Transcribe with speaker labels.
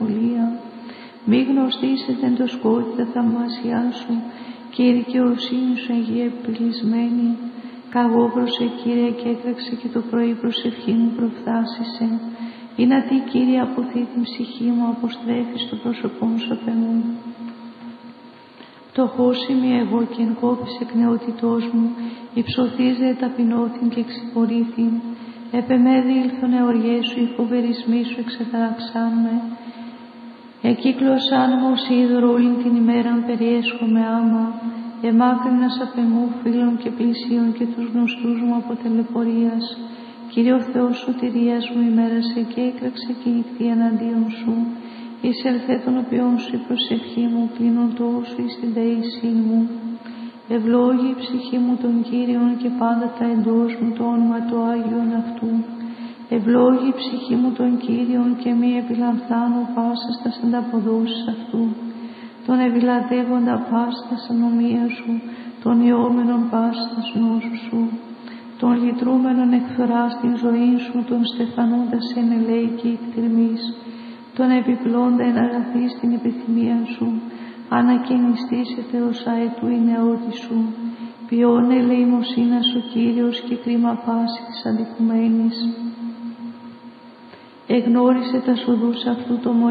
Speaker 1: αμφιβολία. Μη γνωστήσετε εν το σκότη τα θαυμάσια σου, και η δικαιοσύνη σου Αγία επιλυσμένη. Καγόβρωσε, Κύριε, και έκραξε, και το πρωί προσευχή μου προφθάσισε. Ή να τι, Κύριε, αποθεί την ψυχή μου, αποστρέφεις το πρόσωπό σου απ' εμού. Πτωχός είμαι εγώ και εν κόπης εκ νεότητός μου, υψωθείς δε ταπεινώθην και εξυπορήθην. Επεμέδι ήλθον εωριέ σου, οι φοβερισμοί σου εξεταραξάν με. Εκύκλωσάν μου ως είδωρο όλην την ημέραν περιέσχομαι άμα. Εμάκρυνας απ' εμού φίλων και πλησίων και τους γνωστούς μου από τελεπορίας. Κύριε ο Θεός σωτηρίας μου, ημέρασε και έκραξε και νυχτή εναντίον σου. Εισελθέ των οποίων σου η προσευχή μου, κλείνον το όσου εις την δεήσιν μου. Ευλόγη η ψυχή μου των Κύριων και πάντα τα εντός μου το όνομα του Άγιον αυτού. Ευλόγη η ψυχή μου των Κύριων και μη επιλαμβάνω πάσας τας ανταποδόσεις αυτού. Τον ευηλατεύοντα πάστας ανομία σου, τον ιόμενον πάστας νόσου σου. Τον λυτρούμενον εκφράς την ζωή σου, τον στεφανούντας εν ελέη και εκτιμής. Τον επιπλώντα εν αγαθή στην επιθυμία σου, ανακαινιστήσετε ως αετού η νεότη σου. Ποιόν ελεημοσύνας ο Κύριος και κρίμα πάση της αντικουμένης. Εγνώρισε τα σοδούς αυτού το